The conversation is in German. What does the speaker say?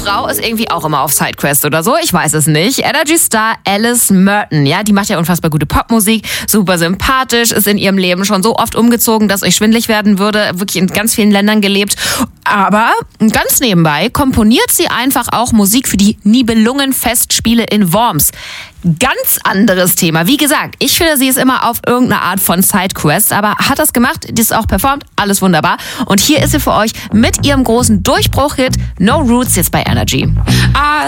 Frau ist irgendwie auch immer auf Sidequest oder so, ich weiß es nicht. Energy-Star Alice Merton, ja, die macht ja unfassbar gute Popmusik, super sympathisch, ist in ihrem Leben schon so oft umgezogen, dass euch schwindelig werden würde, wirklich in ganz vielen Ländern gelebt. Aber ganz nebenbei komponiert sie einfach auch Musik für die Nibelungenfestspiele in Worms. Ganz anderes Thema. Wie gesagt, ich finde, sie ist immer auf irgendeine Art von Sidequest, aber hat das gemacht, die ist auch performt, alles wunderbar. Und hier ist sie für euch mit ihrem großen Durchbruch-Hit No Roots jetzt bei Energy.